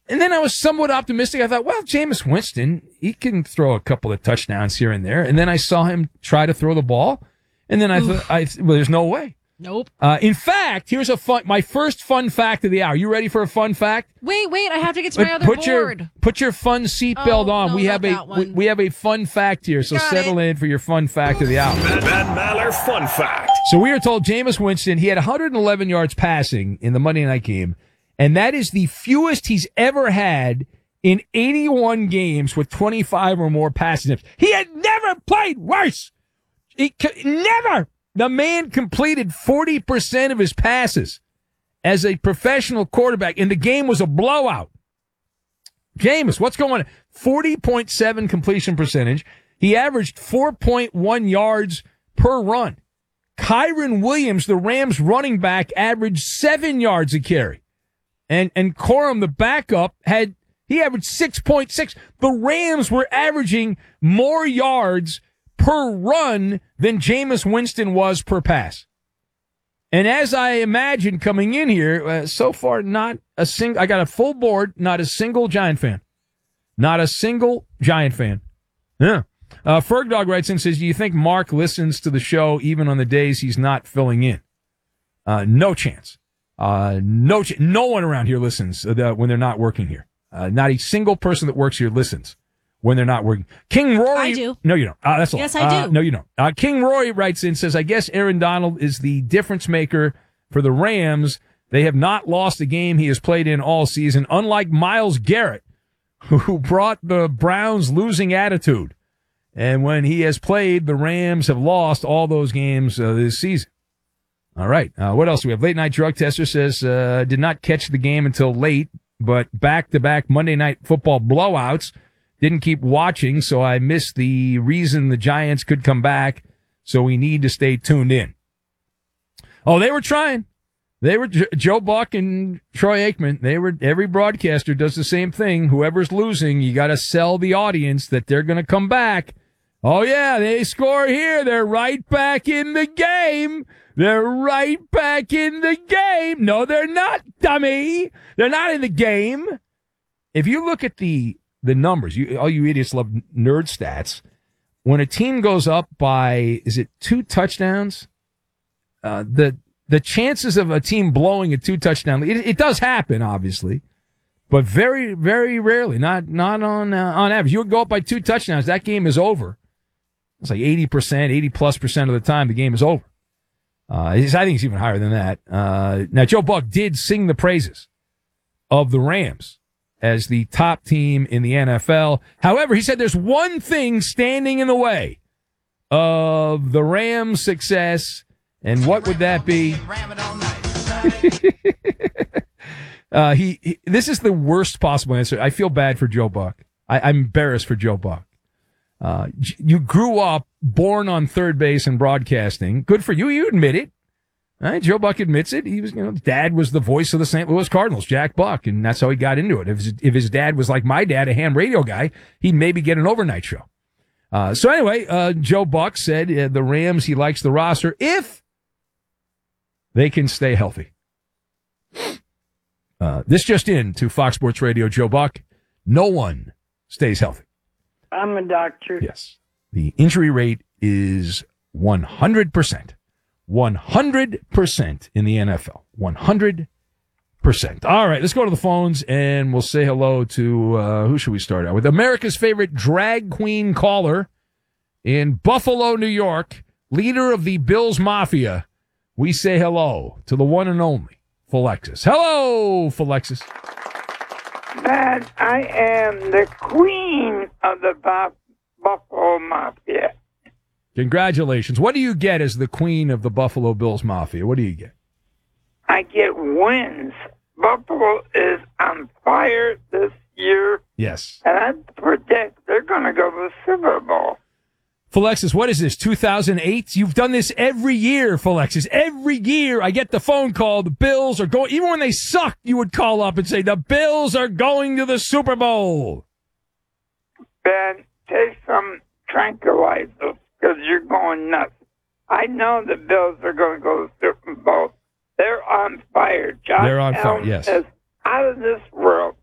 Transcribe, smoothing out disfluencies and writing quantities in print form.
And then I was somewhat optimistic. I thought, well, Jameis Winston, he can throw a couple of touchdowns here and there. And then I saw him try to throw the ball. And then I thought, well, there's no way. Nope. In fact, here's my first fun fact of the hour. You ready for a fun fact? Wait, I have to get to my other board. Put your fun seatbelt on. No, we have a fun fact here, so settle in for your fun fact of the hour. Ben Maller fun fact. So we are told Jameis Winston, he had 111 yards passing in the Monday night game, and that is the fewest he's ever had in 81 games with 25 or more passing attempts. He had never played worse. Never. The man completed 40% of his passes as a professional quarterback, and the game was a blowout. Jameis, what's going on? 40.7 completion percentage. He averaged 4.1 yards per run. Kyren Williams, the Rams running back, averaged 7 yards a carry. And Corum, the backup, he averaged 6.6. The Rams were averaging more yards per run than Jameis Winston was per pass. And as I imagine coming in here, so far not a single, I got a full board, not a single Giant fan. Not a single Giant fan. Yeah. Fergdog writes in, says, do you think Mark listens to the show even on the days he's not filling in? No chance. No one around here listens when they're not working here. Not a single person that works here listens when they're not working. King Rory. I do. No, you don't. That's all. Yes, I do. No, you don't. King Rory writes in, says, I guess Aaron Donald is the difference maker for the Rams. They have not lost a game he has played in all season, unlike Myles Garrett, who brought the Browns losing attitude. And when he has played, the Rams have lost all those games this season. All right. What else do we have? Late Night Drug Tester says, did not catch the game until late, but back-to-back Monday Night Football blowouts. Didn't keep watching, so I missed the reason the Giants could come back, so we need to stay tuned in. Oh, they were trying. They were Joe Buck and Troy Aikman. Every broadcaster does the same thing. Whoever's losing, you got to sell the audience that they're going to come back. Oh, yeah, they score here. They're right back in the game. They're right back in the game. No, they're not, dummy. They're not in the game. If you look at the numbers, all you idiots love nerd stats. When a team goes up by, is it 2 touchdowns? The chances of a team blowing a 2-touchdown lead, it does happen, obviously, but very, very rarely. Not on average. You would go up by 2 touchdowns, that game is over. It's like 80%, 80+% of the time the game is over. I think it's even higher than that. Now, Joe Buck did sing the praises of the Rams as the top team in the NFL. However, he said there's one thing standing in the way of the Rams' success, and what would that be? This is the worst possible answer. I feel bad for Joe Buck. I'm embarrassed for Joe Buck. You grew up born on third base and broadcasting. Good for you. You admit it. Right? Joe Buck admits it. He was, dad was the voice of the St. Louis Cardinals, Jack Buck, and that's how he got into it. If his dad was like my dad, a ham radio guy, he'd maybe get an overnight show. So anyway, Joe Buck said the Rams, he likes the roster if they can stay healthy. This just in to Fox Sports Radio, Joe Buck. No one stays healthy. I'm a doctor. Yes. The injury rate is 100%. 100% in the NFL. 100%. All right, let's go to the phones, and we'll say hello to, who should we start out with? America's favorite drag queen caller in Buffalo, New York, leader of the Bills Mafia. We say hello to the one and only Philexis. Hello, Philexis. That I am the queen of the Buffalo Mafia. Congratulations. What do you get as the queen of the Buffalo Bills Mafia? What do you get? I get wins. Buffalo is on fire this year. Yes. And I predict they're going to go to the Super Bowl. Philexis, what is this, 2008? You've done this every year, Philexis. Every year I get the phone call, the Bills are going, even when they suck, you would call up and say, the Bills are going to the Super Bowl. Ben, take some tranquilizers because you're going nuts. I know the Bills are going to go to the Super Bowl. They're on fire. Josh They're on fire, Allen yes. is out of this world.